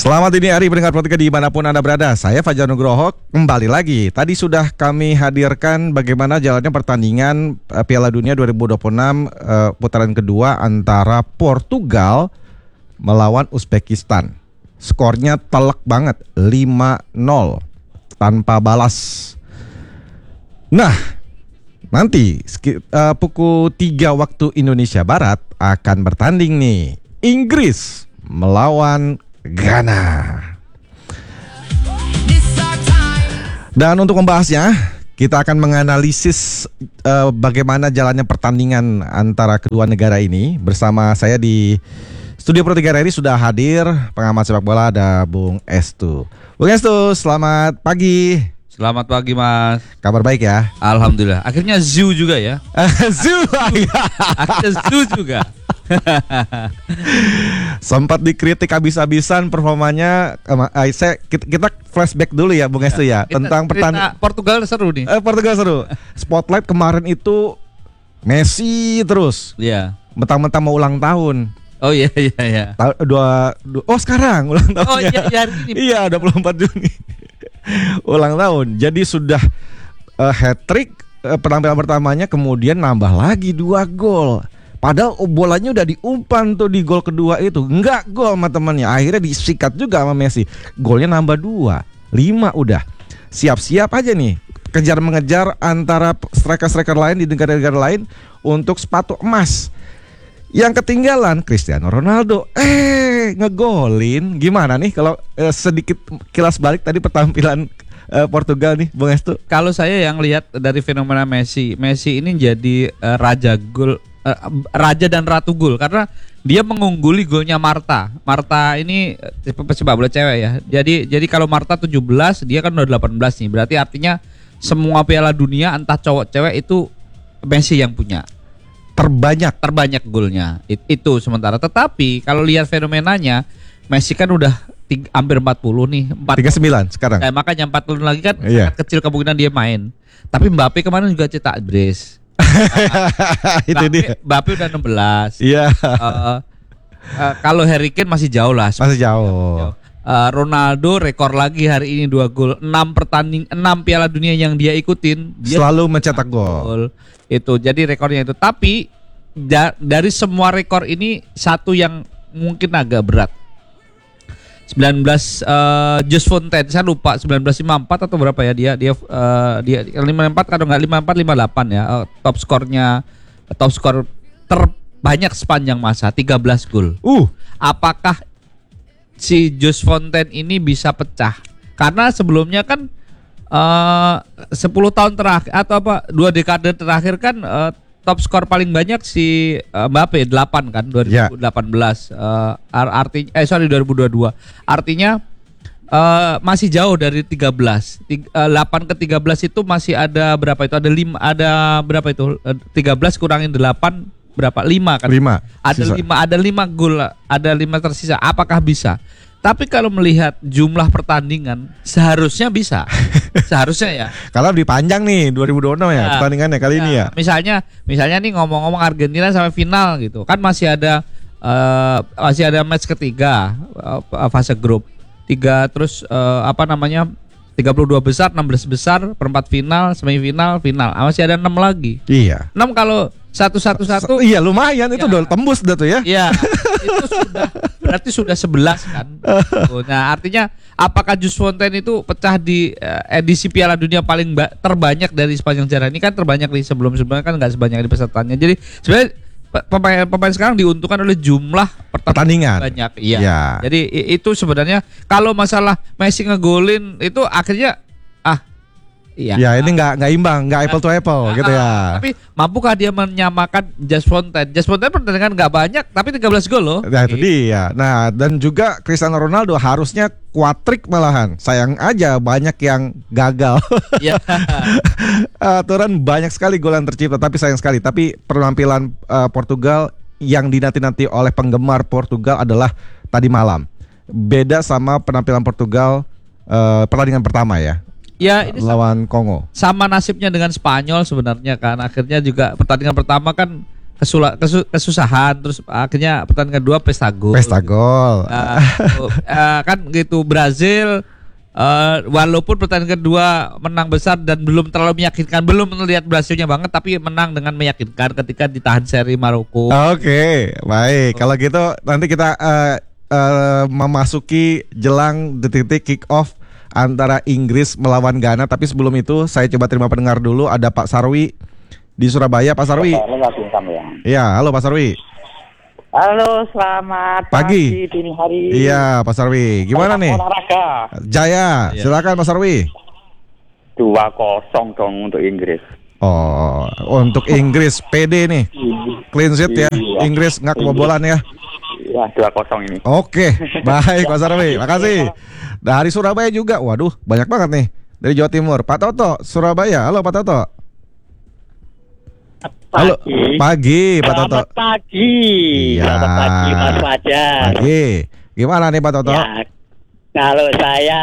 Selamat dini hari pendengar Pro3 dimanapun Anda berada. Saya Fajar Nugroho kembali lagi. Tadi sudah kami hadirkan bagaimana jalannya pertandingan Piala Dunia 2026 putaran kedua antara Portugal melawan Uzbekistan. Skornya telak banget 5-0 tanpa balas. Nah, nanti pukul 3 waktu Indonesia Barat akan bertanding nih Inggris melawan Ghana. Dan untuk membahasnya, kita akan menganalisis bagaimana jalannya pertandingan antara kedua negara ini. Bersama saya di Studio Pro3 RRI sudah hadir pengamat sepak bola, ada Bung Estu. Bung Estu, selamat pagi. Selamat pagi, Mas. Kabar baik ya? Alhamdulillah. Akhirnya zoo juga ya. Zoo. Akhirnya zoo juga. Sempat dikritik habis-habisan performanya. Kita flashback dulu ya Bung Estu ya, tentang pertandingan Portugal seru nih. Portugal seru. Spotlight kemarin itu Messi terus. Iya. Mentang-mentang mau ulang tahun. Oh iya. Sekarang ulang tahunnya. Oh iya hari ini. Iya, 24 Juni. Ulang tahun. Jadi sudah hat-trick penampilan pertamanya, kemudian nambah lagi 2 gol. Padahal bolanya udah diumpan tuh di gol kedua itu. Enggak gol sama temannya. Akhirnya disikat juga sama Messi. Golnya nambah 2, 5 udah. Siap-siap aja nih kejar-mengejar antara striker-striker lain di negara-negara lain untuk sepatu emas. Yang ketinggalan Cristiano Ronaldo. Ngegolin. Gimana nih kalau sedikit kilas balik tadi pertampilan Portugal nih Bung Estu? Kalau saya yang lihat dari fenomena Messi ini jadi raja gol. Raja dan ratu gol karena dia mengungguli golnya Marta. Marta ini sepak bola cewek ya. Jadi kalau Marta 17, dia kan udah 18 nih. Berarti artinya semua Piala Dunia entah cowok cewek itu Messi yang punya. Terbanyak golnya. Itu sementara. Tetapi kalau lihat fenomenanya, Messi kan udah hampir 40 nih, 39 sekarang. Makanya 40 lagi kan sangat kecil kemungkinan dia main. Tapi Mbappe kemarin juga cetak brace. Itu dia. Mbappe udah 16. Iya. Kalau Harry Kane masih jauh lah. Masih jauh. Ronaldo rekor lagi hari ini 2 gol. 6 Piala Dunia yang dia ikutin, dia selalu mencetak gol. Itu jadi rekornya itu. Tapi dari semua rekor ini satu yang mungkin agak berat. 19 Just Fontaine, saya lupa 1954 atau berapa ya dia 54 kalau nggak 54 58 ya, top skor terbanyak sepanjang masa 13 gol. Apakah si Just Fontaine ini bisa pecah? Karena sebelumnya kan 10 tahun terakhir atau 2 dekade terakhir kan top skor paling banyak si Mbappe 8 kan 2018. Artinya 2022. Artinya masih jauh dari 13. 8 ke 13 itu masih ada berapa itu? Ada berapa itu? 13 kurangin 8 berapa? 5 kan? 5. Ada 5 gol, ada 5 tersisa. Apakah bisa? Tapi kalau melihat jumlah pertandingan seharusnya bisa. Seharusnya ya. Kalau dipanjang nih 2026 ya pertandingannya kali ini ya. Misalnya nih ngomong-ngomong Argentina sampai final gitu. Kan masih ada match ketiga fase grup. 32 besar, 16 besar, perempat final, semifinal, final. Masih ada 6 lagi. Iya. 6 kalau satu. Iya lumayan itu udah tembus dah tuh ya. Iya. Itu berarti sudah 11 kan. Nah, artinya apakah Just Fontaine itu pecah di edisi Piala Dunia paling terbanyak dari sepanjang sejarah ini? Kan terbanyak di sebelumnya kan nggak sebanyak di pesertanya. Jadi sebenarnya pemain sekarang diuntungkan oleh jumlah pertandingan banyak. Iya. Jadi itu sebenarnya kalau masalah Messi ngegolin itu akhirnya iya. Ya ini nggak imbang, nggak apple to apple gitu ya. Tapi mampukah dia menyamakan Just Fontaine? Just Fontaine pertandingan nggak banyak, tapi 13 gol loh. Nah itu dia. Nah dan juga Cristiano Ronaldo harusnya kuatrik malahan. Sayang aja banyak yang gagal. Iya. Aturan banyak sekali gol yang tercipta, tapi sayang sekali. Tapi penampilan Portugal yang dinanti-nanti oleh penggemar Portugal adalah tadi malam. Beda sama penampilan Portugal pertandingan pertama ya. Ya, ini lawan Kongo. Sama nasibnya dengan Spanyol sebenarnya kan. Akhirnya juga pertandingan pertama kan kesusahan, terus akhirnya pertandingan kedua pesta gol. Pesta gol. Kan gitu. Brazil walaupun pertandingan kedua menang besar dan belum terlalu meyakinkan, belum melihat Brazilnya banget, tapi menang dengan meyakinkan ketika ditahan seri Maroko. Oke, baik. Kalau gitu nanti kita memasuki jelang detik kick off antara Inggris melawan Ghana. Tapi sebelum itu saya coba terima pendengar dulu. Ada Pak Sarwi di Surabaya. Pak Sarwi. Iya, halo Pak Sarwi. Halo, selamat pagi dini hari. Iya, Pak Sarwi. Gimana nih? Olahraga. Jaya, silakan Pak Sarwi. 2-0 dong untuk Inggris. Oh, untuk Inggris PD nih. Clean sheet ya. Inggris nggak kebobolan ya. Ya, 2-0 ini. Oke, baik Pak Sarwi. Makasih. Dari Surabaya juga. Waduh, banyak banget nih. Dari Jawa Timur. Pak Toto, Surabaya. Halo Pak Toto. Halo, pagi Pak Toto. Selamat pagi. Iya. Selamat pagi Mas Fajar. Pagi. Gimana nih Pak Toto? Ya, kalau saya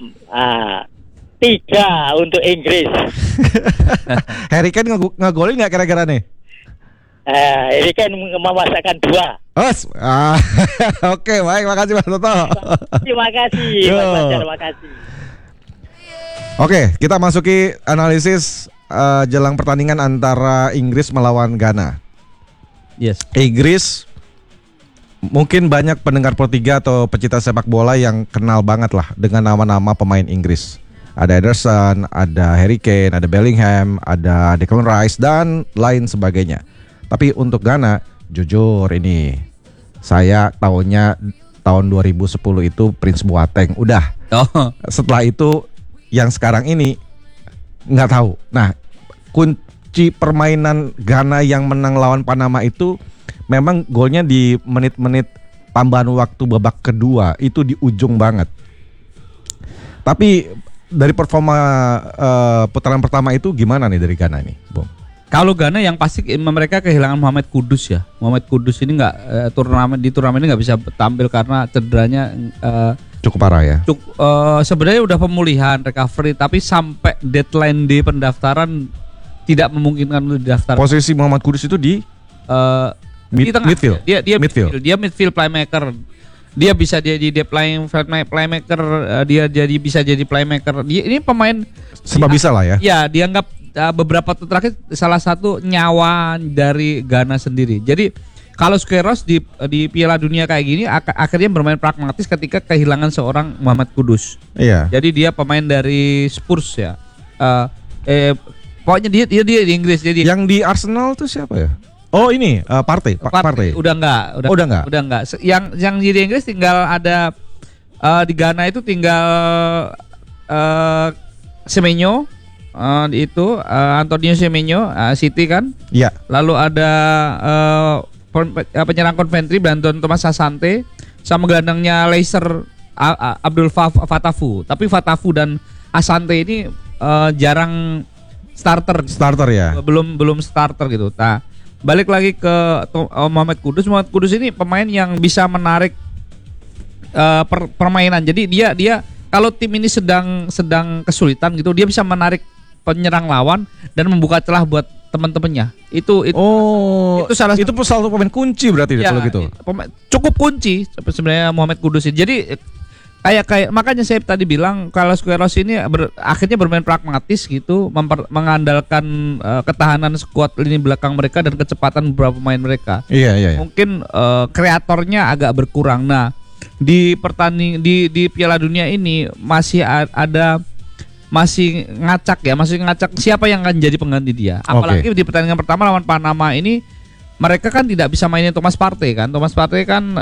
3 untuk Inggris. Harry Kane ngegolin nggak kira-kira nih? Ini kan memasakkan 2. Oke, baik, makasih Pak Toto. Terima kasih Mas Fajar, terima kasih. Oke, kita masuki analisis jelang pertandingan antara Inggris melawan Ghana. Yes. Inggris, mungkin banyak pendengar Pro 3 atau pecinta sepak bola yang kenal banget lah dengan nama-nama pemain Inggris. Ada Ederson, ada Harry Kane, ada Bellingham, ada Declan Rice dan lain sebagainya. Tapi untuk Ghana, jujur ini saya tahun 2010 itu Prince Boateng. Udah. Oh. Setelah itu yang sekarang ini nggak tahu. Nah, kunci permainan Ghana yang menang lawan Panama itu memang golnya di menit-menit tambahan waktu babak kedua, itu di ujung banget. Tapi dari performa putaran pertama itu gimana nih dari Ghana ini, Bung? Kalau Ghana yang pasti mereka kehilangan Mohamed Kudus ya. Mohamed Kudus ini nggak turnamen ini nggak bisa tampil karena cederanya cukup parah ya. Sebenarnya udah pemulihan, recovery, tapi sampai deadline di pendaftaran tidak memungkinkan untuk didaftar. Posisi Mohamed Kudus itu di di tengah. midfield. Dia midfield. Dia midfield playmaker. Dia bisa jadi playmaker, dia bisa jadi playmaker. Dia ini pemain serba bisa lah ya. Ya, dianggap beberapa tahun terakhir salah satu nyawa dari Ghana sendiri. Jadi kalau Squarehouse di Piala Dunia kayak gini akhirnya bermain pragmatis ketika kehilangan seorang Mohamed Kudus. Iya. Jadi dia pemain dari Spurs ya. Pokoknya dia di Inggris. Jadi yang di Arsenal tuh siapa ya? Oh ini Partey. Udah enggak. Udah enggak. Yang di Inggris tinggal ada di Ghana itu tinggal Semenyo. Antonio Semenyo, City kan? Iya. Lalu ada penyerang Coventry Brandon Thomas Asante, sama gelandangnya Leicester Abdul Fatafu. Tapi Fatafu dan Asante ini jarang starter ya. Belum starter gitu. Nah, balik lagi ke Mohamed Kudus. Mohamed Kudus ini pemain yang bisa menarik permainan. Jadi dia kalau tim ini sedang kesulitan gitu, dia bisa menarik penyerang lawan dan membuka celah buat teman-temannya. Itu salah satu pemain kunci berarti ya, kalau gitu. Cukup kunci sebenarnya Mohamed Kudus ini. Jadi kayak makanya saya tadi bilang kalau Squarehouse ini akhirnya bermain pragmatis gitu, mengandalkan ketahanan skuad lini belakang mereka dan kecepatan beberapa pemain mereka. Iya. Mungkin kreatornya agak berkurang. Nah, di Piala Dunia ini masih ngacak siapa yang akan jadi pengganti dia. Apalagi di pertandingan pertama lawan Panama ini mereka kan tidak bisa mainin Thomas Partey kan. Thomas Partey kan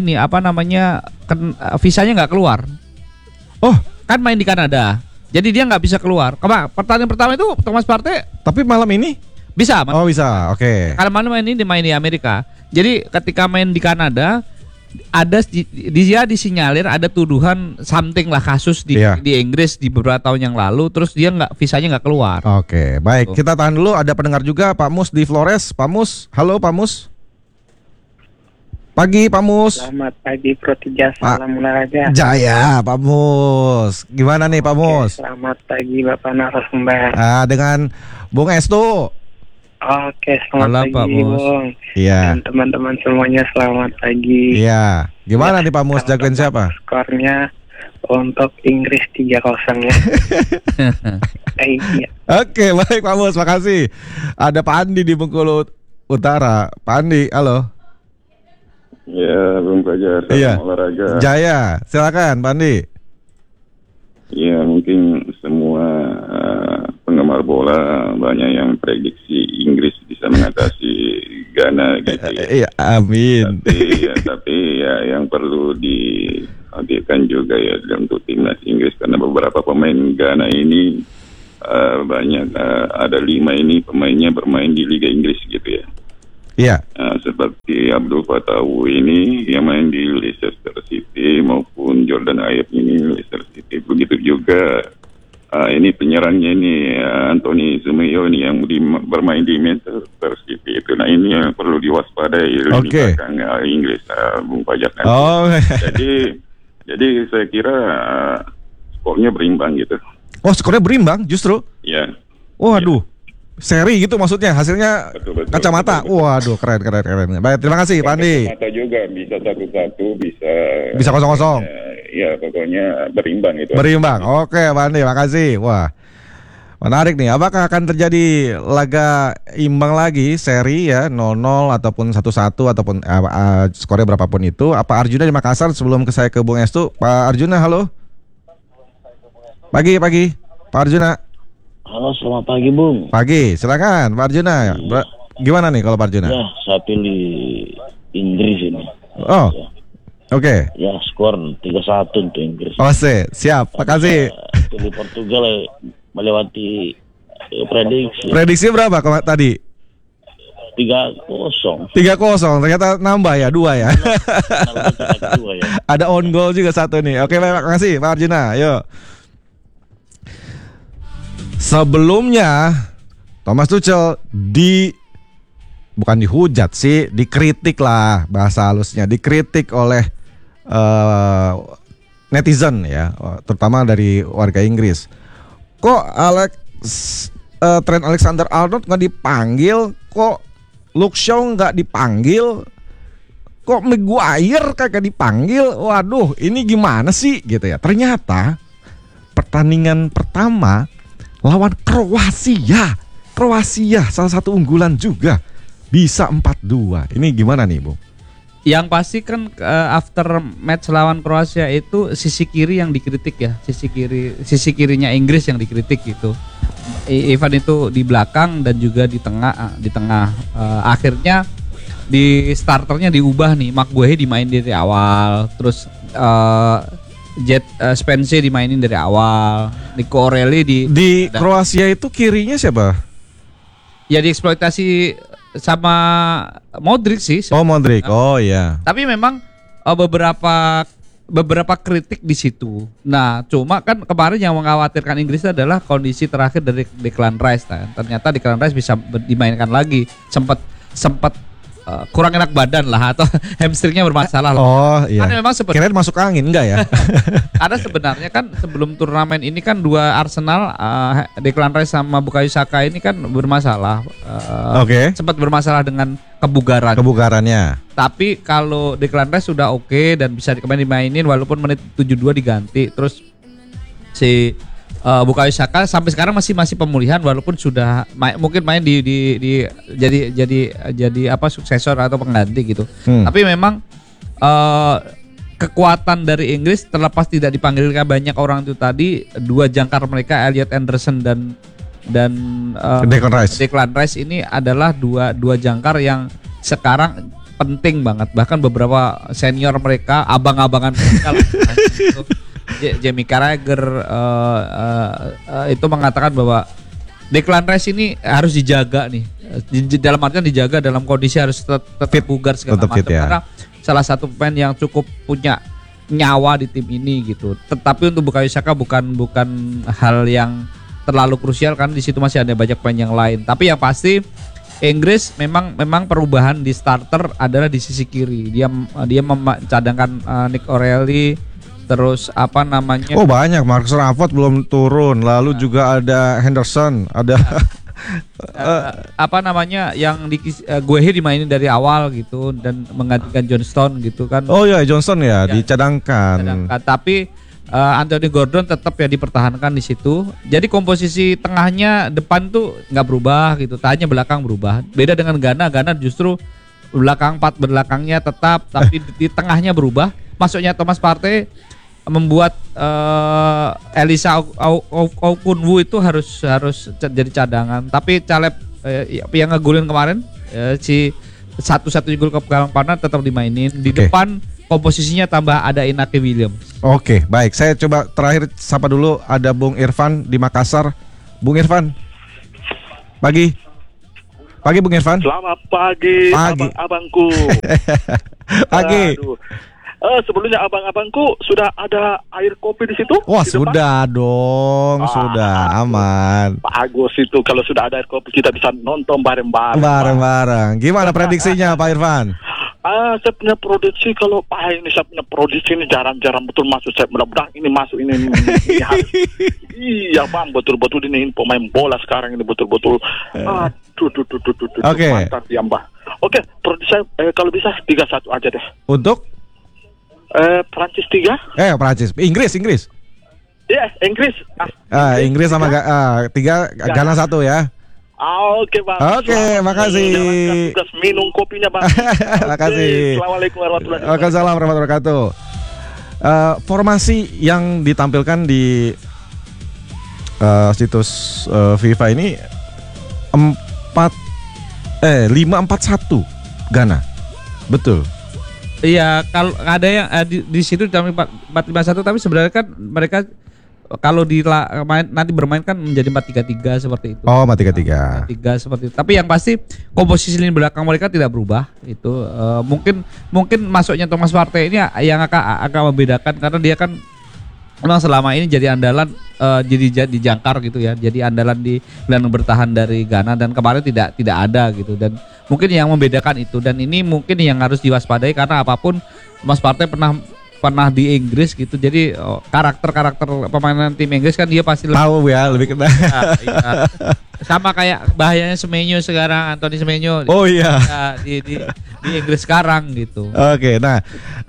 visanya nggak keluar. Oh, kan main di Kanada. Jadi dia nggak bisa keluar. Pertandingan pertama itu Thomas Partey. Tapi malam ini bisa. Bisa. Oke. Kalau malam ini main di Amerika. Jadi ketika main di Kanada ada dia disinyalir ada tuduhan something lah kasus di Inggris di beberapa tahun yang lalu, terus dia visanya nggak keluar. Oke, baik. Kita tahan dulu, ada pendengar juga Pak Mus di Flores. Pak Mus, halo Pak Mus. Pagi Pak Mus. Selamat pagi Pro 3, salam olahraga. Jaya Pak Mus. Gimana nih Pak Mus? Selamat pagi Bapak narasumber. Dengan Bung Estu. Oke, selamat Malam, Pak pagi, Mus. Bung. Iya. Dan teman-teman semuanya selamat pagi. Iya. Gimana nih Pak Mus, Kalau jagoin siapa? Skornya untuk Inggris 3-0 ya. Iya. Oke, baik Pak Mus, makasih. Ada Pak Andi di Bengkulu Utara. Pak Andi, halo. Ya, Bung Fajar, salam Iya. olahraga. Jaya, silakan Pak Andi. Ya, mungkin semua penggemar bola banyak yang prediksi Inggris bisa mengatasi Ghana gitu ya. Iya, amin. Tapi yang perlu diperhatikan juga ya untuk timnas Inggris, karena beberapa pemain Ghana ini banyak ada 5 ini pemainnya bermain di Liga Inggris gitu ya. Iya. Seperti Abdul Fatawu ini yang main di Leicester City maupun Jordan Ayew ini Leicester City. Begitu juga ini penyerangnya ini Anthony Semenyo ini yang bermain di Manchester City itu. Nah ini yang perlu diwaspadai di belakang Inggris, Bung Fajar. Oh. Jadi saya kira skornya berimbang gitu. Oh, skornya berimbang justru? Ya. Waduh. Seri gitu maksudnya, hasilnya Betul, kacamata. betul. Waduh, keren. Baik, terima kasih Pak Andi. Kacamata juga bisa 1-1, Bisa 0-0. Ya, pokoknya berimbang itu. Berimbang. Oke, Pak Andi, makasih. Wah. Menarik nih. Apakah akan terjadi laga imbang lagi, seri ya, 0-0 ataupun 1-1 ataupun skornya berapapun itu? Apa Arjuna di Makassar sebelum saya ke Bung Estu? Pak Arjuna, halo. Pagi. Pak Arjuna. Halo, selamat pagi, Bung. Pagi, silakan Pak Arjuna. Gimana nih kalau Pak Arjuna? Ya, saya pilih Inggris ini. Oh, oke. Ya, skor 3-1 untuk Inggris. Siap. Makasih. Pilih Portugal melewati prediksi. Prediksi berapa tadi? 3-0. 3-0. Ternyata nambah ya, 2 ya. Dua ya. Ada on goal juga 1 nih. Oke, baik, makasih Pak Arjuna. Yuk. Sebelumnya Thomas Tuchel bukan dihujat sih, dikritik lah bahasa halusnya, dikritik oleh netizen ya, terutama dari warga Inggris. Kok Trent Alexander-Arnold nggak dipanggil? Kok Luke Shaw nggak dipanggil? Kok Maguire kagak dipanggil? Waduh, ini gimana sih gitu ya? Ternyata pertandingan pertama lawan Kroasia salah satu unggulan juga, bisa 4-2. Ini gimana nih, Bu? Yang pasti kan after match lawan Kroasia itu sisi kiri yang dikritik ya, sisi kirinya Inggris yang dikritik gitu. Ivan itu di belakang dan juga di tengah. Akhirnya di starternya diubah nih, Maguire dimainin dari awal, terus Spence dimainin dari awal, Nico Orelli di Kroasia itu kirinya siapa? Ya dieksploitasi sama Modric sih. Oh, Modric. Oh iya. Tapi memang beberapa kritik di situ. Nah, cuma kan kemarin yang mengkhawatirkan Inggris adalah kondisi terakhir dari Declan Rice. Nah, ternyata Declan Rice bisa dimainkan lagi. Sempat kurang enak badan lah atau hamstringnya bermasalah lah. Oh iya. Karena memang kirain masuk angin enggak ya? Ada sebenarnya kan sebelum turnamen ini kan dua Arsenal, Declan Rice sama Bukayo Saka ini kan bermasalah. Oke. Sempat bermasalah dengan kebugarannya. Tapi kalau Declan Rice sudah oke dan bisa dimainin walaupun menit 72 diganti, terus si Bukayo Saka sampai sekarang masih pemulihan walaupun sudah mungkin main di jadi apa suksesor atau pengganti gitu. Tapi memang kekuatan dari Inggris terlepas tidak dipanggilkan banyak orang itu tadi, dua jangkar mereka Elliot Anderson dan Declan Rice ini adalah dua jangkar yang sekarang penting banget. Bahkan beberapa senior mereka, abang-abangan mereka gitu. Jamie Carragher itu mengatakan bahwa Declan Rice ini harus dijaga nih. Dalam artian dijaga dalam kondisi harus tetap bugar segala macam ya. Karena salah satu pemain yang cukup punya nyawa di tim ini gitu. Tetapi untuk Bukayo Saka bukan hal yang terlalu krusial karena di situ masih ada banyak pemain yang lain. Tapi yang pasti Inggris memang perubahan di starter adalah di sisi kiri. Dia mencadangkan Nick Orelli, terus apa namanya? Oh banyak, Marcus Rashford belum turun. Lalu juga ada Henderson, ada apa namanya yang Guehi dimainin dari awal gitu dan menggantikan John Stone gitu kan. Oh ya, Johnson ya, Ya, dicadangkan. Tapi Anthony Gordon tetap ya dipertahankan di situ. Jadi komposisi tengahnya depan tuh nggak berubah gitu, hanya belakang berubah. Beda dengan Ghana justru belakang 4 belakangnya tetap, tapi di tengahnya berubah. Masuknya Thomas Partey membuat Elisa Okunwu itu harus jadi cadangan. Tapi Caleb yang ngegolin kemarin si satu-satu gol ke gawang partner tetap dimainin. Di Oke. depan komposisinya tambah ada Inaki Williams. Oke, baik. Saya coba terakhir sapa dulu, ada Bung Irfan di Makassar. Bung Irfan. Pagi. Pagi Bung Irfan. Selamat pagi, Pagi. abang-abangku. Pagi. Aduh. Sebelumnya abang-abangku sudah ada air kopi di situ? Wah, Di depan? sudah dong, sudah aman. Bagus itu, kalau sudah ada air kopi kita bisa nonton bareng-bareng. Bareng-bareng. Gimana prediksinya Pak Irfan? Saya punya prediksi kalau saya punya prediksi ini jarang-jarang betul masuk. Saya mudah-mudahan ini masuk ini harus. Iya bang, betul-betul ini pemain bola sekarang ini betul-betul. Aduh. Oke. Mantap ya mbak. Oke, prediksi saya kalau bisa 3-1 aja deh. Untuk Prancis 3. Prancis, Inggris. Iya, Inggris. Inggris sama 3, Ghana 1 ya. Oke bang. Oke, Selamat makasih. menjalankan tugas minum kopinya bang. Makasih. Oke, Assalamualaikum warahmatullahi wabarakatuh. Waalaikumsalam warahmatullahi wabarakatuh. Formasi yang ditampilkan di situs FIFA ini 5-4-1 Ghana. Betul. Iya, kalau ada yang di situ dalam 4-5-1, tapi sebenarnya kan mereka kalau nanti bermain kan menjadi 4-3-3 seperti itu. Oh, 4-3-3. 3 seperti itu. Tapi yang pasti komposisi lini belakang mereka tidak berubah. Itu mungkin masuknya Thomas Partey ini yang akan membedakan, karena dia kan memang selama ini jadi andalan, jadi jangkar gitu ya. Jadi andalan di gelandang bertahan dari Ghana, dan kemarin tidak ada gitu, dan mungkin yang membedakan itu, dan ini mungkin yang harus diwaspadai karena apapun Thomas Partey pernah di Inggris gitu. Jadi karakter pemainan tim Inggris kan dia pasti Tahu ya, lebih kena. iya. Sama kayak bahayanya Semenyo sekarang, Anthony Semenyo. Oh iya. Di Inggris sekarang gitu. Oke, nah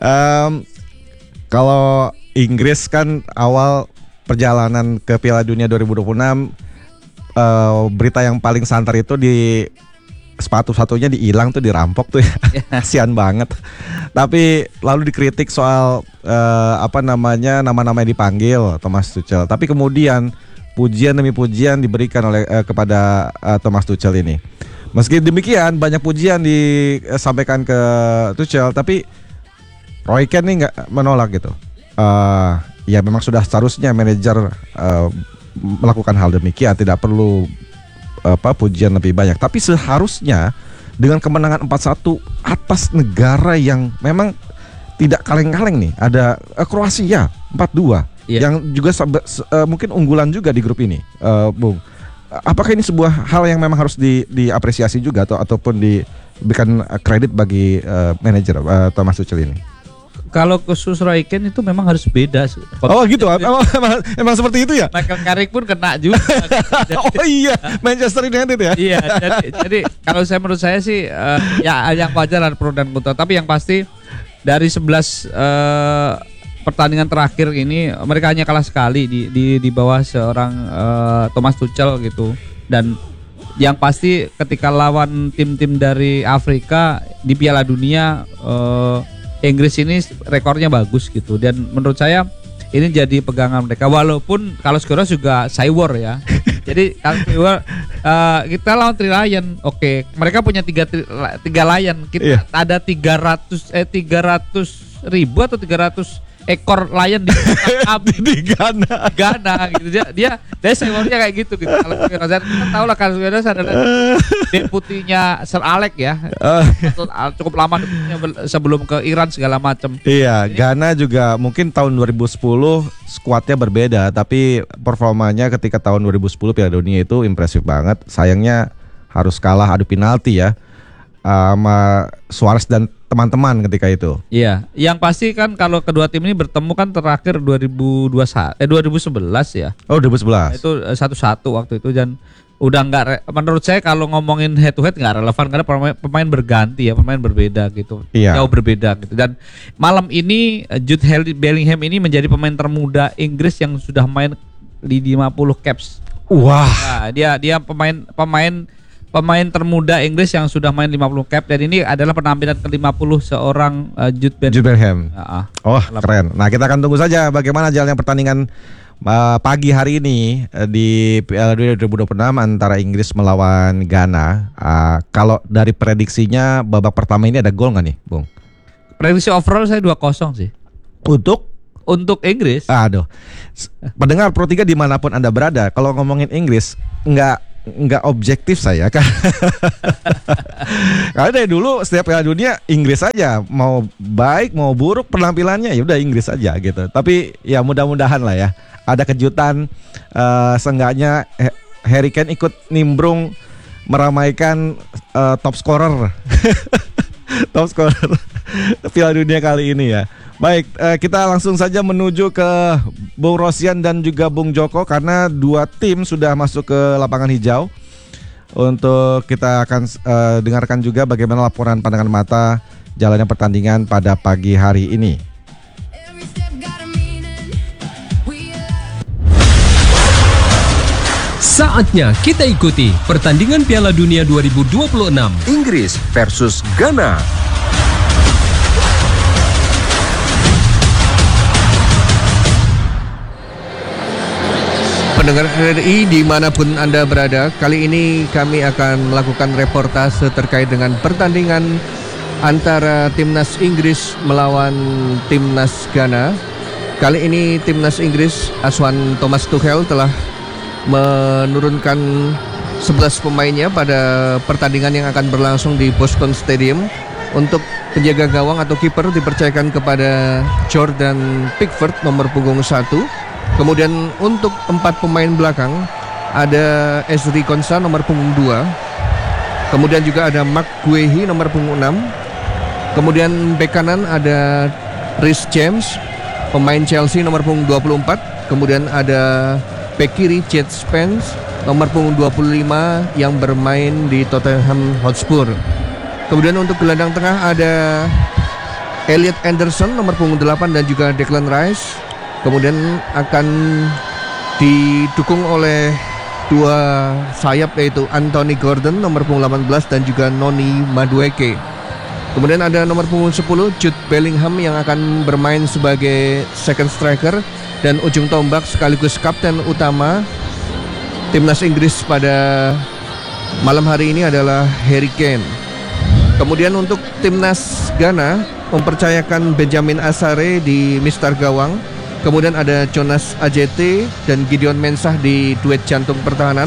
kalau Inggris kan awal perjalanan ke Piala Dunia 2026, berita yang paling santer itu di sepatu satunya dihilang tuh, dirampok tuh ya. Kasian banget. Tapi lalu dikritik soal nama-nama yang dipanggil Thomas Tuchel. Tapi kemudian pujian demi pujian diberikan oleh kepada Thomas Tuchel ini. Meski demikian banyak pujian disampaikan ke Tuchel, tapi Roy Keane nih nggak menolak gitu. Ya memang sudah seharusnya manajer melakukan hal demikian, tidak perlu pujian lebih banyak. Tapi seharusnya dengan kemenangan 4-1 atas negara yang memang tidak kaleng-kaleng nih, ada Kroasia 4-2 yang juga mungkin unggulan juga di grup ini, Bung. Apakah ini sebuah hal yang memang harus diapresiasi juga ataupun diberikan kredit bagi manajer Thomas Tuchel ini? Kalau khusus Roy Keane itu memang harus beda. Oh gitu, emang seperti itu ya? Michael Carrick pun kena juga. Oh iya, Manchester United ya? Iya, jadi kalau menurut saya sih ya yang wajar ada pro dan kontra. Tapi yang pasti dari 11 pertandingan terakhir ini mereka hanya kalah sekali di bawah seorang Thomas Tuchel gitu. Dan yang pasti ketika lawan tim-tim dari Afrika di Piala Dunia, Inggris ini rekornya bagus gitu, dan menurut saya ini jadi pegangan mereka. Walaupun kalau Skora juga Cywar ya. Jadi kalau Cywar kita lawan Tri Lion, oke. Mereka punya tiga Lion, kita ada 300 ribu atau 300 ekor lion di Ghana gitu. Dia Cywar-nya kayak gitu. Kalau kita tahu lah, kan Cywar adalah deputinya Sir Alex ya. Cukup lama sebelum ke Iran segala macam. Iya, Ghana juga mungkin tahun 2010 skuadnya berbeda, tapi performanya ketika tahun 2010 Piala Dunia itu impresif banget. Sayangnya harus kalah adu penalti ya sama Suarez dan teman-teman ketika itu. Iya, yang pasti kan kalau kedua tim ini bertemu kan terakhir 2011 ya. Oh, 2011. Itu 1-1 waktu itu, dan udah menurut saya kalau ngomongin head to head nggak relevan karena pemain berganti ya, pemain berbeda gitu, Iya. jauh berbeda gitu. Dan malam ini Jude Bellingham ini menjadi pemain termuda Inggris yang sudah main di 50 caps. Wah. Nah, dia pemain termuda Inggris yang sudah main 50 cap, dan ini adalah penampilan ke-50 seorang Jude Bellingham. Oh, Lap- keren. Nah, kita akan tunggu saja bagaimana jalannya pertandingan pagi hari ini di Piala Dunia 2026 antara Inggris melawan Ghana. Kalau dari prediksinya babak pertama ini ada gol nggak nih, Bung? Prediksi overall saya 2-0 sih untuk Inggris. Aduh. Pendengar Pro 3 dimanapun Anda berada, kalau ngomongin Inggris nggak objektif saya kan. Karena dari dulu setiap Piala Dunia Inggris aja, mau baik mau buruk penampilannya ya udah Inggris aja gitu. Tapi ya mudah-mudahan lah ya ada kejutan, seenggaknya Harry Kane ikut nimbrung meramaikan top scorer top scorer Piala Dunia kali ini ya. Baik, kita langsung saja menuju ke Bung Rosian dan juga Bung Joko karena dua tim sudah masuk ke lapangan hijau. Untuk kita akan dengarkan juga bagaimana laporan pandangan mata jalannya pertandingan pada pagi hari ini. Saatnya kita ikuti pertandingan Piala Dunia 2026 Inggris versus Ghana. Pendengar RRI dimanapun Anda berada, kali ini kami akan melakukan reportase terkait dengan pertandingan antara timnas Inggris melawan timnas Ghana. Kali ini timnas Inggris asuhan Thomas Tuchel telah menurunkan 11 pemainnya pada pertandingan yang akan berlangsung di Boston Stadium. Untuk penjaga gawang atau kiper dipercayakan kepada Jordan Pickford nomor punggung 1. Kemudian untuk 4 pemain belakang ada Ezri Konsa nomor punggung 2. Kemudian juga ada Mark Guehi nomor punggung 6. Kemudian bek kanan ada Reece James pemain Chelsea nomor punggung 24. Kemudian ada bek kiri Jed Spence nomor punggung 25 yang bermain di Tottenham Hotspur. Kemudian untuk gelandang tengah ada Elliot Anderson nomor punggung 8 dan juga Declan Rice. Kemudian akan didukung oleh dua sayap yaitu Anthony Gordon nomor punggung 18 dan juga Noni Madueke. Kemudian ada nomor punggung 10 Jude Bellingham yang akan bermain sebagai second striker dan ujung tombak sekaligus kapten utama timnas Inggris pada malam hari ini adalah Harry Kane. Kemudian untuk timnas Ghana mempercayakan Benjamin Asare di mistar gawang. Kemudian ada Jonas Ajete dan Gideon Mensah di duet jantung pertahanan.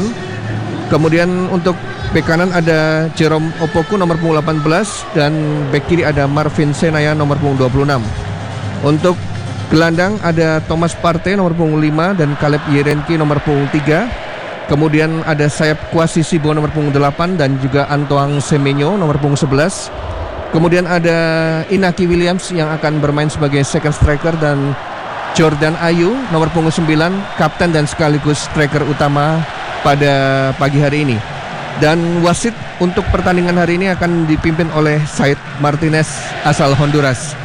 Kemudian untuk bek kanan ada Jerome Opoku nomor punggung 18 dan bek kiri ada Marvin Senaya nomor punggung 26. Untuk gelandang ada Thomas Partey nomor punggung 5 dan Caleb Yerenki nomor punggung 3. Kemudian ada sayap Kwasi Sibo nomor punggung 8 dan juga Antoine Semenyo nomor punggung 11. Kemudian ada Inaki Williams yang akan bermain sebagai second striker dan Jordan Ayew nomor punggung 9, kapten dan sekaligus striker utama pada pagi hari ini. Dan wasit untuk pertandingan hari ini akan dipimpin oleh Said Martinez asal Honduras.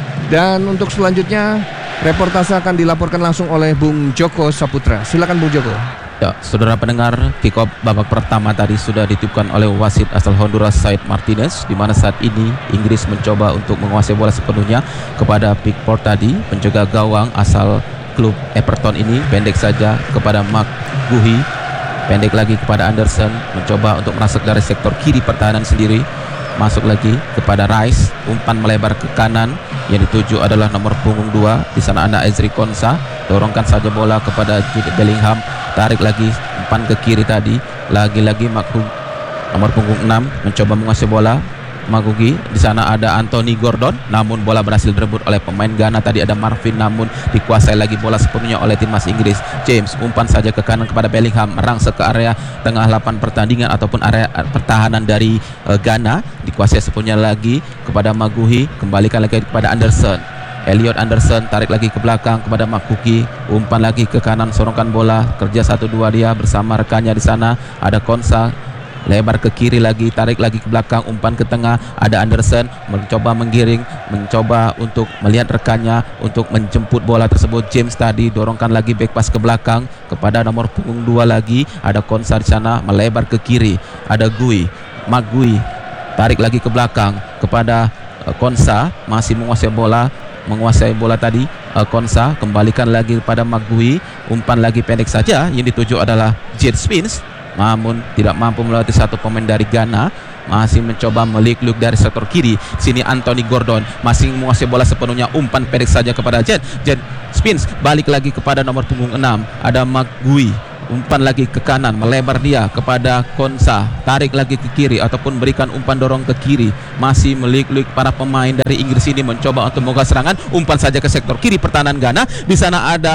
Dan untuk selanjutnya reportase akan dilaporkan langsung oleh Bung Joko Saputra. Silakan Bung Joko. Ya, saudara pendengar, kick-off babak pertama tadi sudah ditipkan oleh wasit asal Honduras Said Martinez, di mana saat ini Inggris mencoba untuk menguasai bola sepenuhnya kepada Pickford tadi, penjaga gawang asal klub Everton ini pendek saja kepada Mark Guehi, pendek lagi kepada Anderson, mencoba untuk merasuk dari sektor kiri pertahanan sendiri, masuk lagi kepada Rice, umpan melebar ke kanan, yang dituju adalah nomor punggung 2. Di sana ada Ezri Konsa, dorongkan saja bola kepada Jude Bellingham, tarik lagi umpan ke kiri tadi, lagi-lagi Magugi nomor punggung 6 mencoba menguasai bola. Magugi, di sana ada Anthony Gordon, namun bola berhasil direbut oleh pemain Ghana tadi, ada Marvin, namun dikuasai lagi bola sepenuhnya oleh timnas Inggris. James umpan saja ke kanan kepada Bellingham, merangsek ke area tengah lapangan pertandingan ataupun area pertahanan dari Ghana, dikuasai sepenuhnya lagi kepada Maguhi, kembalikan lagi kepada Anderson. Elliot Anderson tarik lagi ke belakang kepada Makuki, umpan lagi ke kanan, sorongkan bola, kerja 1-2 dia bersama rekannya di sana. Ada Konsa, lebar ke kiri lagi, tarik lagi ke belakang, umpan ke tengah. Ada Anderson mencoba menggiring, mencoba untuk melihat rekannya untuk menjemput bola tersebut. James tadi dorongkan lagi back pass ke belakang kepada nomor punggung 2 lagi. Ada Konsa di sana melebar ke kiri. Ada Mark Gui tarik lagi ke belakang kepada Konsa, masih menguasai bola tadi. Konsa kembalikan lagi kepada Mark Gui, umpan lagi pendek saja. Yang dituju adalah Jet Spence, namun tidak mampu melewati satu pemain dari Ghana. Masih mencoba melik-luk dari sektor kiri. Sini Anthony Gordon masih menguasai bola sepenuhnya, umpan pendek saja kepada Jet Spence, balik lagi kepada nomor punggung 6. Ada Mark Gui, umpan lagi ke kanan, melebar dia kepada Konsa, tarik lagi ke kiri ataupun berikan umpan dorong ke kiri. Masih melik-lik para pemain dari Inggris ini mencoba untuk membuka serangan, umpan saja ke sektor kiri pertahanan Ghana. Di sana ada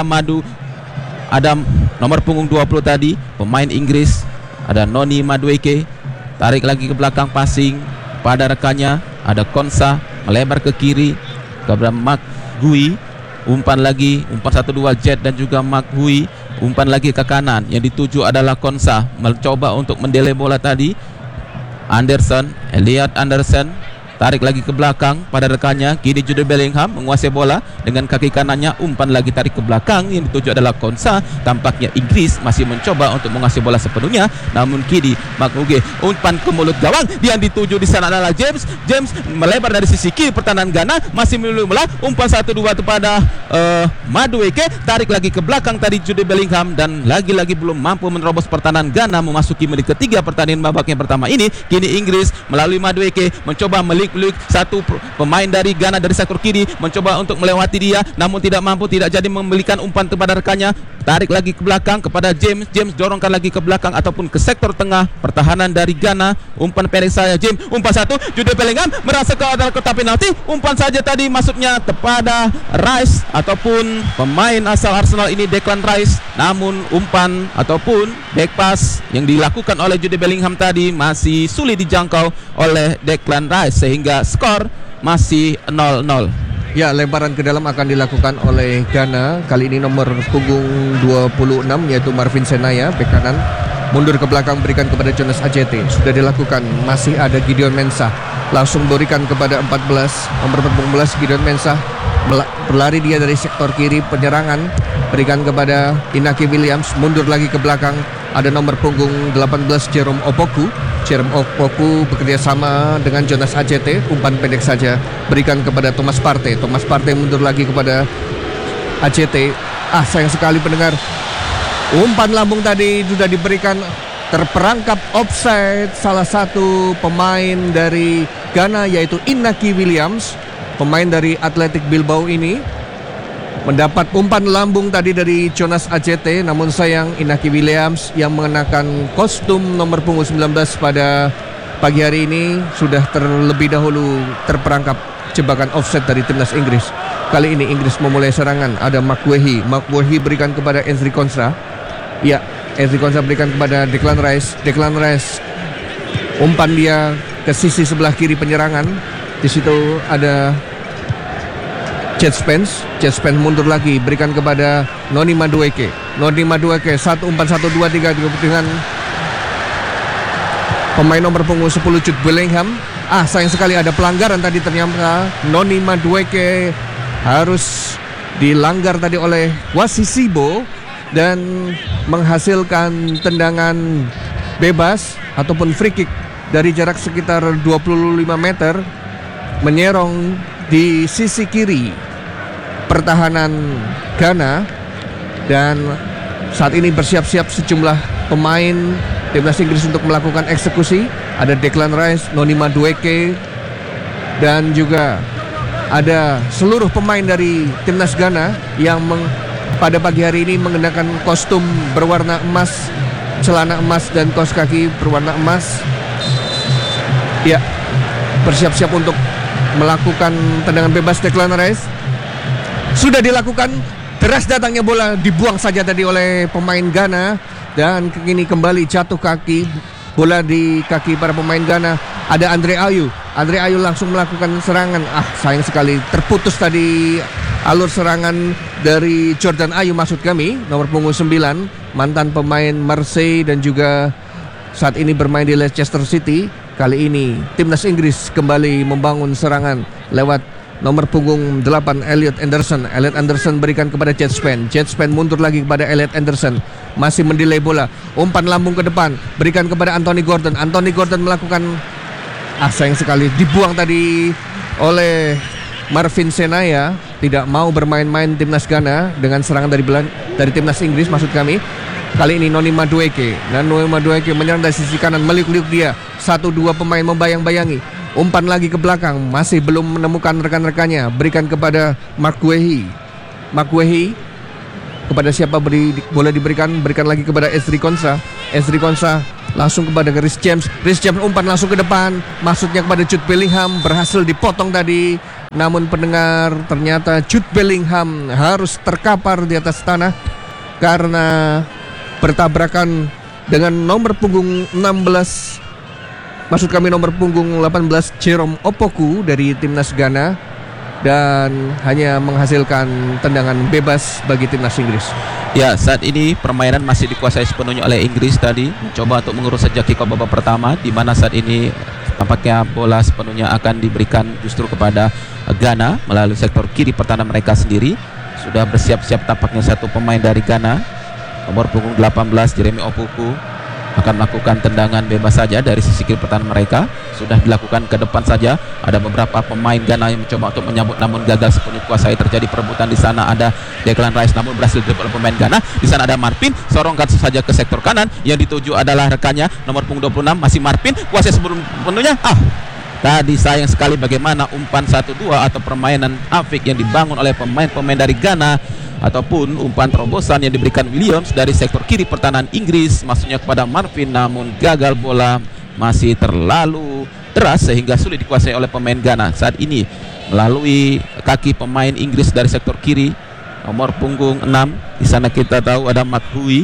nomor punggung 20 tadi, pemain Inggris, ada Noni Madueke, tarik lagi ke belakang, passing pada rekannya. Ada Konsa melebar ke kiri kepada Mark Gui, umpan 1-2 Jet dan juga Mark Gui, umpan lagi ke kanan. Yang dituju adalah Konsa, mencoba untuk mendelay bola tadi. Elliot Anderson tarik lagi ke belakang pada rekannya. Kini Jude Bellingham menguasai bola dengan kaki kanannya, umpan lagi tarik ke belakang. Yang dituju adalah Konsa. Tampaknya Inggris masih mencoba untuk menguasai bola sepenuhnya, namun kini Makuge umpan ke mulut gawang. Yang dituju di sana adalah James melebar dari sisi kiri pertahanan Ghana, masih memiliki bola, umpan 1-2 kepada Madueke, tarik lagi ke belakang tadi Jude Bellingham, dan lagi-lagi belum mampu menerobos pertahanan Ghana memasuki menit ketiga pertandingan babak yang pertama ini. Kini Inggris melalui Madueke mencoba satu pemain dari Ghana dari sektor kiri, mencoba untuk melewati dia, namun tidak mampu, tidak jadi memberikan umpan kepada rekannya. Tarik lagi ke belakang kepada James dorongkan lagi ke belakang ataupun ke sektor tengah pertahanan dari Ghana. Umpan pendek saya James, umpan 1, Jude Bellingham merasa ke arah kotak penalti, umpan saja tadi masuknya kepada Rice ataupun pemain asal Arsenal ini, Declan Rice. Namun umpan ataupun back pass yang dilakukan oleh Jude Bellingham tadi masih sulit dijangkau oleh Declan Rice, sehingga skor masih 0-0. Ya, lebaran ke dalam akan dilakukan oleh Ghana. Kali ini nomor punggung 26 yaitu Marvin Senaya, bek kanan. Mundur ke belakang, berikan kepada Jonas Ajete. Sudah dilakukan. Masih ada Gideon Mensah, langsung berikan kepada 14, nomor 14 Gideon Mensah. Berlari dia dari sektor kiri penyerangan, berikan kepada Inaki Williams. Mundur lagi ke belakang, ada nomor punggung 18 Jerome Opoku bekerja sama dengan Jonas Ajete. Umpan pendek saja, berikan kepada Thomas Partey mundur lagi kepada Ajete. Sayang sekali pendengar, umpan lambung tadi sudah diberikan, terperangkap offside salah satu pemain dari Ghana yaitu Inaki Williams, pemain dari Athletic Bilbao ini. Mendapat umpan lambung tadi dari Jonas Ajete, namun sayang Inaki Williams yang mengenakan kostum nomor punggung 19 pada pagi hari ini sudah terlebih dahulu terperangkap jebakan offset dari timnas Inggris. Kali ini Inggris memulai serangan. Ada Mark Wehi berikan kepada Ezri Konsa. Ya, Ezri Konsa berikan kepada Declan Rice. Umpan dia ke sisi sebelah kiri penyerangan. Di situ ada Jet Spence mundur lagi, berikan kepada Noni Madueke, satu umpan 1-2-3 dengan pemain nomor punggung 10 Jude Bellingham. Sayang sekali ada pelanggaran tadi, ternyata Noni Madueke harus dilanggar tadi oleh Wasisibo dan menghasilkan tendangan bebas ataupun free kick dari jarak sekitar 25 meter menyerong di sisi kiri pertahanan Ghana. Dan saat ini bersiap-siap sejumlah pemain timnas Inggris untuk melakukan eksekusi. Ada Declan Rice, Noni Madueke, dan juga ada seluruh pemain dari timnas Ghana yang pada pagi hari ini mengenakan kostum berwarna emas, celana emas dan kaos kaki berwarna emas. Ya, bersiap-siap untuk melakukan tendangan bebas. Declan Rice sudah dilakukan, deras datangnya bola, dibuang saja tadi oleh pemain Ghana, dan kini kembali jatuh kaki, bola di kaki para pemain Ghana. Ada Andre Ayew langsung melakukan serangan. Sayang sekali terputus tadi alur serangan dari Jordan Ayew maksud kami, nomor punggung 9, mantan pemain Marseille dan juga saat ini bermain di Leicester City. Kali ini timnas Inggris kembali membangun serangan lewat nomor punggung 8 Elliot Anderson. Elliot Anderson berikan kepada Jet Spence. Jet Spence mundur lagi kepada Elliot Anderson. Masih mendelay bola. Umpan lambung ke depan. Berikan kepada Anthony Gordon. Anthony Gordon melakukan sayang sekali dibuang tadi oleh Marvin Senaya. Tidak mau bermain-main timnas Ghana dengan serangan dari timnas Inggris maksud kami. Kali ini Noni Madueke. Dan Noni Madueke menyerang dari sisi kanan, meliuk-liuk dia. 1-2 pemain membayang-bayangi. Umpan lagi ke belakang, masih belum menemukan rekan-rekannya. Berikan kepada Mark Guehi. Mark Guehi kepada siapa boleh diberikan? Berikan lagi kepada Ezri Konsa. Ezri Konsa langsung kepada Rhys James. Rhys James umpan langsung ke depan. Maksudnya kepada Jude Bellingham, berhasil dipotong tadi. Namun pendengar, ternyata Jude Bellingham harus terkapar di atas tanah karena bertabrakan dengan nomor punggung 16, maksud kami nomor punggung 18 Jerome Opoku dari timnas Ghana, dan hanya menghasilkan tendangan bebas bagi timnas Inggris. Ya, saat ini permainan masih dikuasai sepenuhnya oleh Inggris tadi, mencoba untuk mengurus sejak kick off babak pertama, di mana saat ini tampaknya bola sepenuhnya akan diberikan justru kepada Ghana melalui sektor kiri pertahanan mereka sendiri. Sudah bersiap-siap tampaknya satu pemain dari Ghana, nomor punggung 18 Jeremy Opoku, akan melakukan tendangan bebas saja dari sisi kiri pertahanan mereka. Sudah dilakukan ke depan saja. Ada beberapa pemain Ghana yang mencoba untuk menyambut namun gagal sepenuhnya kuasai. Terjadi perebutan di sana. Ada Declan Rice namun berhasil direbut oleh pemain Ghana. Di sana ada Marpin, sorongkan saja ke sektor kanan. Yang dituju adalah rekannya nomor punggung 26 masih Marpin, kuasai sebelum penuhnya. Tadi sayang sekali bagaimana umpan 1-2 atau permainan apik yang dibangun oleh pemain-pemain dari Ghana, ataupun umpan terobosan yang diberikan Williams dari sektor kiri pertahanan Inggris, maksudnya kepada Marvin, namun gagal. Bola masih terlalu deras sehingga sulit dikuasai oleh pemain Ghana saat ini. Melalui kaki pemain Inggris dari sektor kiri, nomor punggung 6, di sana kita tahu ada Maguhi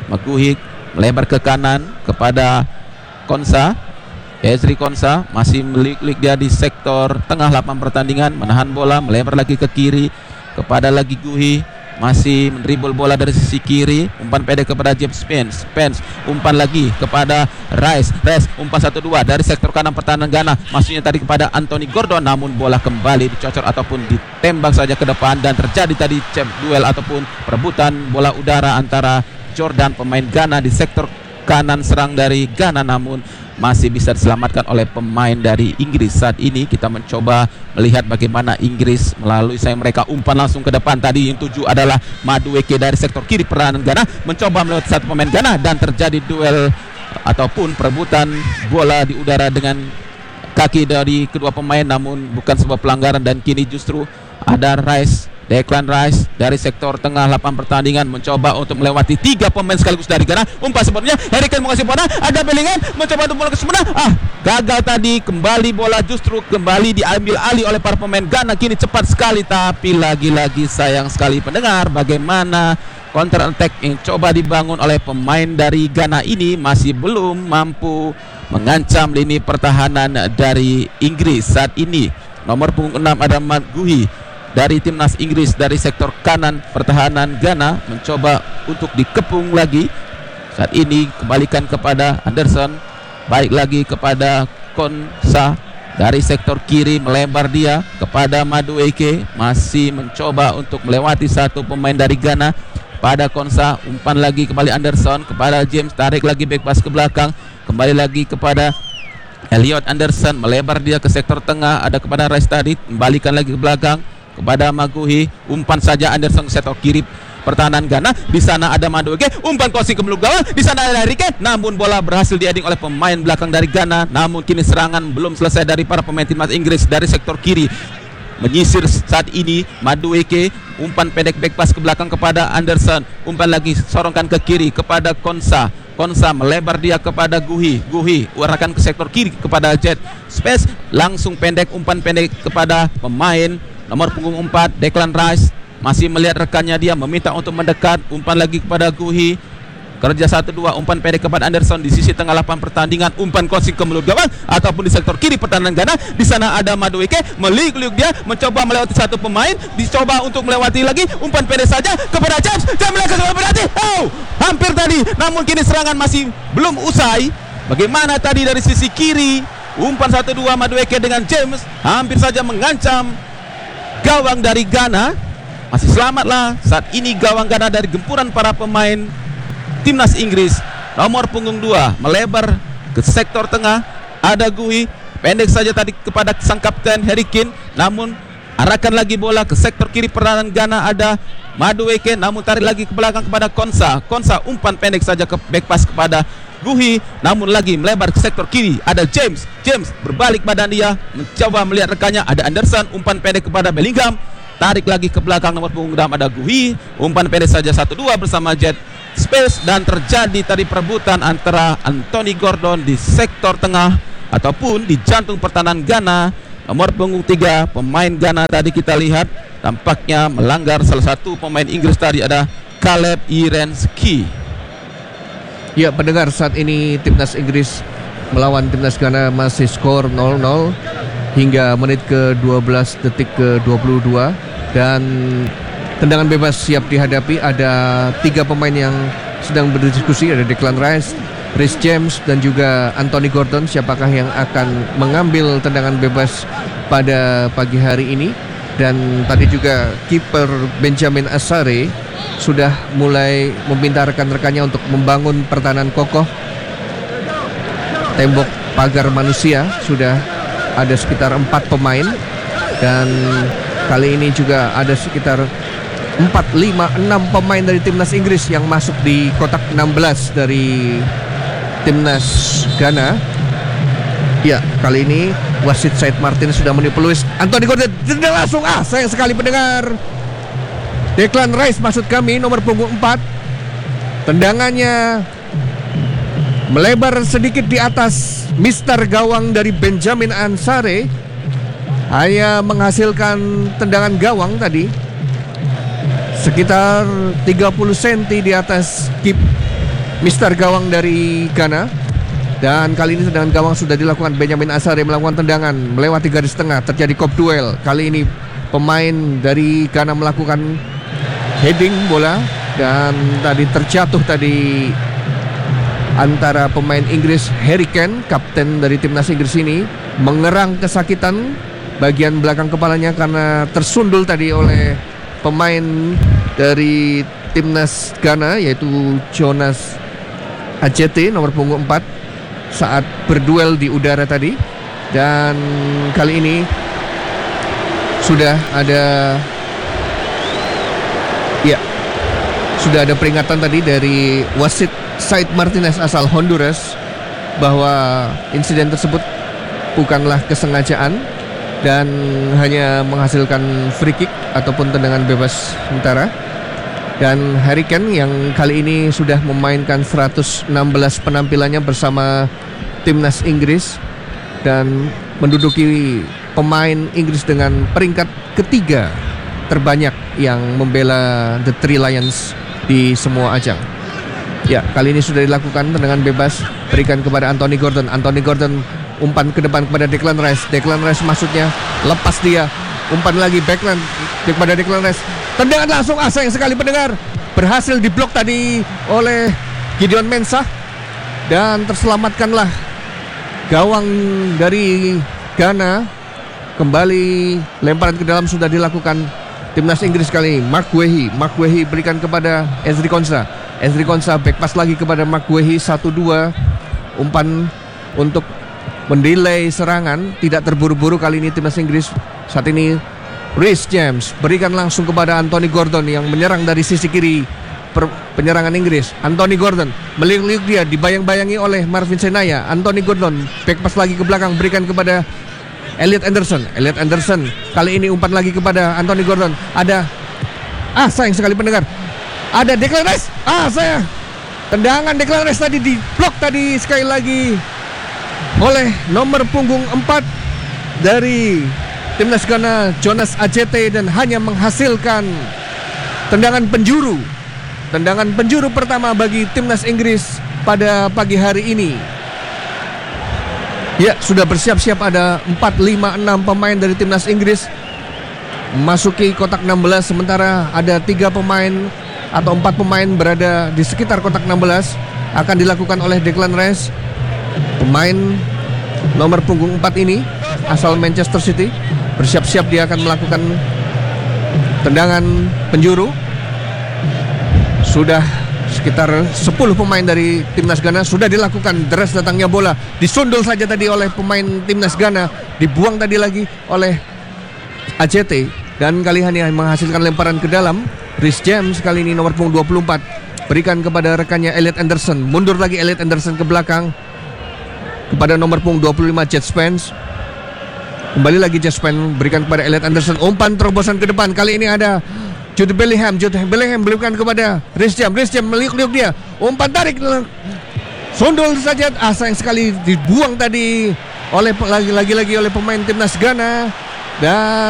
melebar ke kanan kepada Konsa. Ezri Konsa masih meliuk-liuk dia di sektor tengah lapangan pertandingan, menahan bola, melebar lagi ke kiri kepada lagi Guhi. Masih mendribble bola dari sisi kiri, umpan pendek kepada James Spence, umpan lagi kepada Rice, umpan 1-2 dari sektor kanan pertahanan Ghana, maksudnya tadi kepada Anthony Gordon, namun bola kembali dicocor ataupun ditembak saja ke depan, dan terjadi tadi duel ataupun perebutan bola udara antara Jordan pemain Ghana di sektor kanan serang dari Ghana, namun masih bisa diselamatkan oleh pemain dari Inggris. Saat ini kita mencoba melihat bagaimana Inggris melalui sayang mereka, umpan langsung ke depan. Tadi yang tuju adalah Madueke dari sektor kiri pertahanan Ghana, mencoba melewati satu pemain Ghana, dan terjadi duel ataupun perebutan bola di udara dengan kaki dari kedua pemain, namun bukan sebuah pelanggaran. Dan kini justru ada Declan Rice dari sektor tengah lapangan pertandingan, mencoba untuk melewati 3 pemain sekaligus dari Ghana. Umpan sebenarnya Harry Kane mengasih bola, ada Bellingham mencoba untuk bola ke sebelah. Gagal tadi, kembali bola justru kembali diambil alih oleh para pemain Ghana. Kini cepat sekali, tapi lagi-lagi sayang sekali pendengar, bagaimana counter attack yang coba dibangun oleh pemain dari Ghana ini masih belum mampu mengancam lini pertahanan dari Inggris. Saat ini nomor punggung 6 ada Maguhi dari timnas Inggris dari sektor kanan pertahanan Ghana, mencoba untuk dikepung lagi. Saat ini kembalikan kepada Anderson, baik lagi kepada Konsa dari sektor kiri, melebar dia kepada Madueke, masih mencoba untuk melewati satu pemain dari Ghana pada Konsa. Umpan lagi kembali Anderson kepada James, tarik lagi back pass ke belakang, kembali lagi kepada Elliot Anderson, melebar dia ke sektor tengah, ada kepada Rice tadi, kembalikan lagi ke belakang kepada Maguhi. Umpan saja Anderson ke sektor kiri pertahanan Ghana. Di sana ada Madueke, umpan crossing ke belakang gawang. Di sana ada Harry Kane, namun bola berhasil diading oleh pemain belakang dari Ghana. Namun kini serangan belum selesai dari para pemain timnas Inggris dari sektor kiri. Menyisir saat ini Madueke, umpan pendek back pass ke belakang kepada Anderson, umpan lagi sorongkan ke kiri kepada Konsa melebar dia kepada Guhi, arahkan ke sektor kiri kepada Jet Spence, langsung pendek, umpan pendek kepada pemain nomor punggung 4 Declan Rice, masih melihat rekannya, dia meminta untuk mendekat, umpan lagi kepada Guhi, Kerja 1-2, umpan pendek kepada Anderson di sisi tengah lapangan pertandingan, umpan crossing ke mulut gawang ataupun di sektor kiri pertahanan Ghana. Di sana ada Madueke, meliuk-liuk dia mencoba melewati satu pemain, dicoba untuk melewati lagi, umpan pendek saja kepada James. James melakukan berarti. Oh, hampir tadi, namun kini serangan masih belum usai. Bagaimana tadi dari sisi kiri, umpan 1-2 Madueke dengan James hampir saja mengancam gawang dari Ghana. Masih selamatlah saat ini gawang Ghana dari gempuran para pemain timnas Inggris. Nomor punggung 2 melebar ke sektor tengah, ada Gui, pendek saja tadi kepada sang kapten Harry Kane, namun arahkan lagi bola ke sektor kiri pertahanan Ghana, ada Madueke, namun tarik lagi ke belakang kepada Konsa. Konsa umpan pendek saja ke back pass kepada Guhi, namun lagi melebar ke sektor kiri, ada James. James berbalik badan dia mencoba melihat rekannya, ada Anderson, umpan pendek kepada Bellingham, tarik lagi ke belakang nomor punggung 6 ada Guhi, umpan pendek saja 1-2 bersama Jet Space, dan terjadi tadi perebutan antara Anthony Gordon di sektor tengah ataupun di jantung pertahanan Ghana. Nomor punggung 3 pemain Ghana tadi kita lihat tampaknya melanggar salah satu pemain Inggris tadi, ada Caleb Irenski. Ya, pendengar, saat ini timnas Inggris melawan timnas Ghana masih skor 0-0 hingga menit ke-12 detik ke-22, dan tendangan bebas siap dihadapi. Ada 3 pemain yang sedang berdiskusi, ada Declan Rice, Reece James, dan juga Anthony Gordon. Siapakah yang akan mengambil tendangan bebas pada pagi hari ini? Dan tadi juga kiper Benjamin Asare sudah mulai meminta rekan-rekannya untuk membangun pertahanan kokoh. Tembok pagar manusia sudah ada sekitar 4 pemain, dan kali ini juga ada sekitar 4, 5, 6 pemain dari timnas Inggris yang masuk di kotak 16 dari timnas Ghana. Ya, kali ini wasit Said Martin sudah menipu peluit. Anthony Gordon langsung, sayang sekali pendengar. Declan Rice maksud kami, nomor punggung 4. Tendangannya melebar sedikit di atas mister gawang dari Benjamin Ansare, hanya menghasilkan tendangan gawang tadi sekitar 30 cm di atas kip mister gawang dari Ghana. Dan kali ini tendangan gawang sudah dilakukan. Benjamin Ansare melakukan tendangan melewati garis tengah, terjadi kop duel. Kali ini pemain dari Ghana melakukan heading bola, dan tadi terjatuh tadi antara pemain Inggris. Harry Kane, kapten dari timnas Inggris ini, mengerang kesakitan bagian belakang kepalanya karena tersundul tadi oleh pemain dari timnas Ghana, yaitu Jonas Ajete, nomor punggung 4, saat berduel di udara tadi. Dan kali ini sudah ada peringatan tadi dari wasit Said Martinez asal Honduras bahwa insiden tersebut bukanlah kesengajaan dan hanya menghasilkan free kick ataupun tendangan bebas sementara. Dan Harry Kane yang kali ini sudah memainkan 116 penampilannya bersama timnas Inggris dan menduduki pemain Inggris dengan peringkat ketiga terbanyak yang membela The Three Lions di semua ajang. Ya, kali ini sudah dilakukan tendangan bebas, berikan kepada Anthony Gordon. Anthony Gordon umpan ke depan kepada Declan Rice. Declan Rice maksudnya lepas dia, umpan lagi backline kepada Declan Rice. Tendangan langsung, sayang sekali pendengar, berhasil diblok tadi oleh Gideon Mensah, dan terselamatkanlah gawang dari Ghana. Kembali lemparan ke dalam sudah dilakukan timnas Inggris kali. Mark Guehi berikan kepada Ezri Konsa. Ezri Konsa back pass lagi kepada Mark Guehi, 1-2. Umpan untuk mendelay serangan, tidak terburu-buru kali ini timnas Inggris. Saat ini Reece James berikan langsung kepada Anthony Gordon yang menyerang dari sisi kiri penyerangan Inggris. Anthony Gordon meliuk-liuk, dia dibayang-bayangi oleh Marvin Senaya. Anthony Gordon back pass lagi ke belakang, berikan kepada Elliot Anderson. Elliot Anderson kali ini umpan lagi kepada Anthony Gordon. Ada sayang sekali pendengar, ada Declan Rice. Sayang, tendangan Declan Rice tadi diblok tadi sekali lagi oleh nomor punggung 4 dari timnas Ghana, Jonas Ajete, dan hanya menghasilkan tendangan penjuru tendangan penjuru pertama bagi timnas Inggris pada pagi hari ini. Ya, sudah bersiap-siap ada 4, 5, 6 pemain dari timnas Inggris memasuki kotak 16, sementara ada 3 pemain atau 4 pemain berada di sekitar kotak 16. Akan dilakukan oleh Declan Rice, pemain nomor punggung 4 ini asal Manchester City. Bersiap-siap dia akan melakukan tendangan penjuru. Sudah sekitar 10 pemain dari timnas Ghana sudah dilakukan. Deras datangnya bola, disundul saja tadi oleh pemain timnas Ghana, dibuang tadi lagi oleh ACT, dan kali ini menghasilkan lemparan ke dalam. Rhys James kali ini nomor punggung 24 berikan kepada rekannya Elliot Anderson. Mundur lagi Elliot Anderson ke belakang kepada nomor punggung 25 Jet Spence. Kembali lagi Jet Spence berikan kepada Elliot Anderson. Umpan terobosan ke depan, kali ini ada Jude Bellingham berikan kepada Rhys James. Rhys James meliuk-liuk dia, umpan tarik, sundul saja. Sayang sekali dibuang tadi oleh lagi-lagi oleh pemain timnas Ghana. Dan